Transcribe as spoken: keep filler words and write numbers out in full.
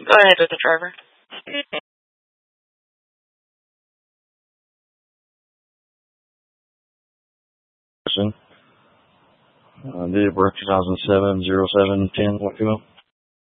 Go ahead with the driver. Uh, date of birth two thousand seven, zero seven ten, what female?